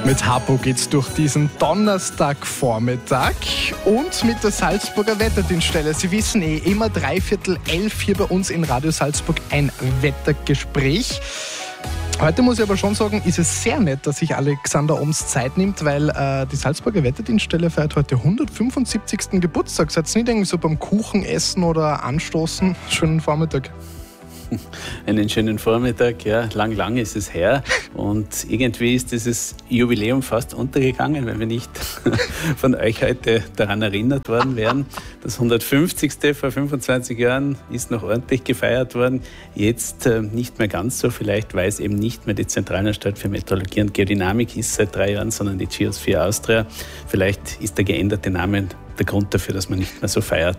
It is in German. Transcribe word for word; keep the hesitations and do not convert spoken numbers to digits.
Mit Hapo geht's durch diesen Donnerstagvormittag und mit der Salzburger Wetterdienststelle. Sie wissen eh, immer dreiviertel elf hier bei uns in Radio Salzburg ein Wettergespräch. Heute muss ich aber schon sagen, ist es sehr nett, dass sich Alexander Oms Zeit nimmt, weil äh, die Salzburger Wetterdienststelle feiert heute hundertfünfundsiebzigsten Geburtstag. Seid ihr nicht irgendwie so beim Kuchen essen oder anstoßen? Schönen Vormittag. Einen schönen Vormittag, ja, lang, lang ist es her und irgendwie ist dieses Jubiläum fast untergegangen, wenn wir nicht von euch heute daran erinnert worden wären. Das hundertfünfzigste vor fünfundzwanzig Jahren ist noch ordentlich gefeiert worden, jetzt äh, nicht mehr ganz so, vielleicht weil es eben nicht mehr die Zentralanstalt für Meteorologie und Geodynamik ist seit drei Jahren, sondern die Geosphere Austria. Vielleicht ist der geänderte Name der Grund dafür, dass man nicht mehr so feiert.